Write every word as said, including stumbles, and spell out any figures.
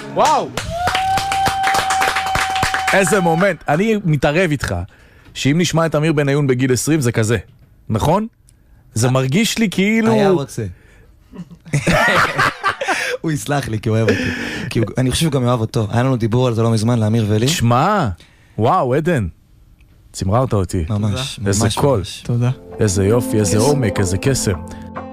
וואו! איזה מומנט. אני מתערב איתך, שאם נשמע את אמיר בניון בגיל עשרים זה כזה, נכון? זה מרגיש לי כאילו... היה רוצה. הוא יסלח לי כי הוא אוהב אותי. כי אני חושב שהוא גם אוהב אותו. היה לנו דיבור על זה לא מזמן, לאמיר ולי. שמע, וואו, עדן. צמררת אותי. ממש, ממש. איזה קול. תודה. איזה יופי, איזה עומק, איזה קסם.